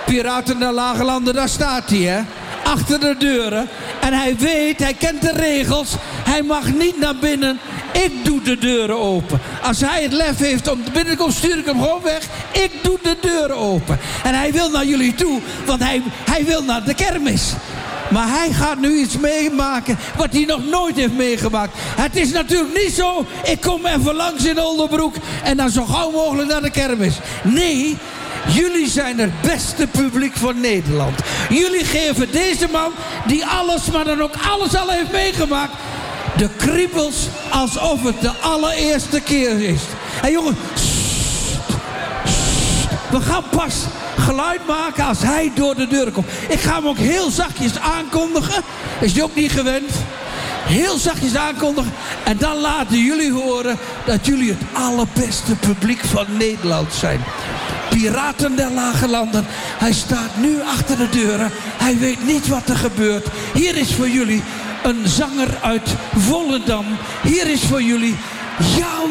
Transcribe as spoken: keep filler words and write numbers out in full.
Piraten der Lage Landen, daar staat hij, hè. Achter de deuren. En hij weet, hij kent de regels. Hij mag niet naar binnen. Ik doe de deuren open. Als hij het lef heeft om binnen te komen, stuur ik hem gewoon weg. Ik doe de deuren open. En hij wil naar jullie toe, want hij, hij wil naar de kermis. Maar hij gaat nu iets meemaken wat hij nog nooit heeft meegemaakt. Het is natuurlijk niet zo, ik kom even langs in Oldebroek en dan zo gauw mogelijk naar de kermis. Nee, jullie zijn het beste publiek van Nederland. Jullie geven deze man, die alles, maar dan ook alles al heeft meegemaakt, de kriebels alsof het de allereerste keer is. En jongens, we gaan pas geluid maken als hij door de deur komt. Ik ga hem ook heel zachtjes aankondigen. Is je ook niet gewend? Heel zachtjes aankondigen. En dan laten jullie horen dat jullie het allerbeste publiek van Nederland zijn. Piraten der Lage Landen. Hij staat nu achter de deuren. Hij weet niet wat er gebeurt. Hier is voor jullie een zanger uit Volendam. Hier is voor jullie Jan